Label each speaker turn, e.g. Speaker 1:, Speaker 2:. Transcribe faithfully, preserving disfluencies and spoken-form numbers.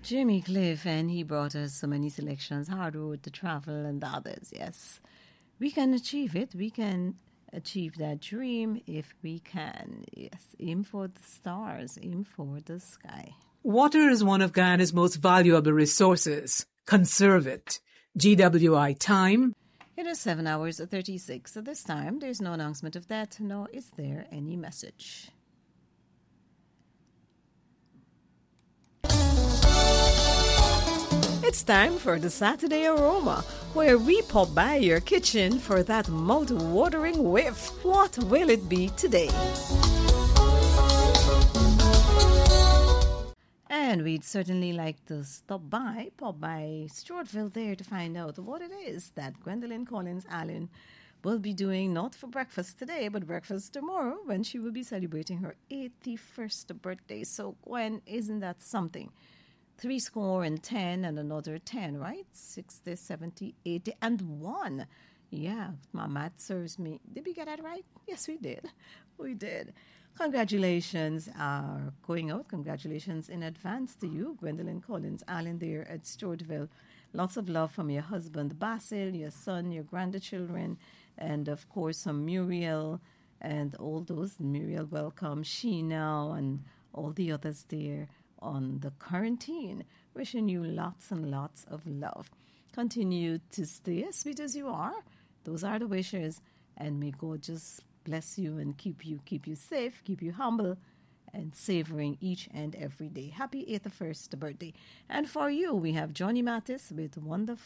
Speaker 1: Jimmy Cliff, and he brought us so many selections, Hard Road to Travel and the others, yes. We can achieve it. We can achieve that dream if we can. Yes, aim for the stars, aim for the sky.
Speaker 2: Water is one of Guyana's most valuable resources. Conserve it. G W I time.
Speaker 1: It is seven hours thirty-six. At this time, there's no announcement of that, nor is there any message. It's time for the Saturday Aroma, where we pop by your kitchen for that mouth-watering whiff. What will it be today? And we'd certainly like to stop by, pop by Stewartville there to find out what it is that Gwendolyn Collins Allen will be doing, not for breakfast today, but breakfast tomorrow, when she will be celebrating her eighty-first birthday. So, Gwen, isn't that something? Three score and ten and another ten, right? sixty, seventy, eighty, and one. Yeah, my math serves me. Did we get that right? Yes, we did. We did. Congratulations are going out. Congratulations in advance to you, Gwendolyn Collins Allen, there at Stewartville. Lots of love from your husband, Basil, your son, your grandchildren, and, of course, from Muriel and all those. Muriel, welcome. Sheena and all the others there on the quarantine. Wishing you lots and lots of love. Continue to stay as sweet as you are. Those are the wishes. And may God just bless you and keep you, keep you safe, keep you humble, and savoring each and every day. Happy eighty-first birthday. And for you, we have Johnny Mattis with Wonderful